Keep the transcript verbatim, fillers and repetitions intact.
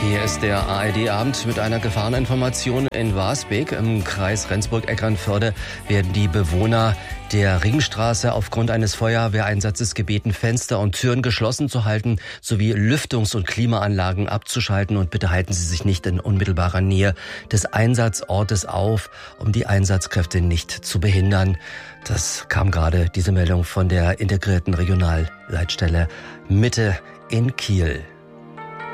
Hier ist der A R D-Abend mit einer Gefahreninformation. In Warsbeek im Kreis Rendsburg-Eckernförde werden die Bewohner der Ringstraße aufgrund eines Feuerwehreinsatzes gebeten, Fenster und Türen geschlossen zu halten, sowie Lüftungs- und Klimaanlagen abzuschalten. Und bitte halten Sie sich nicht in unmittelbarer Nähe des Einsatzortes auf, um die Einsatzkräfte nicht zu behindern. Das kam gerade, diese Meldung, von der integrierten Regionalleitstelle Mitte in Kiel.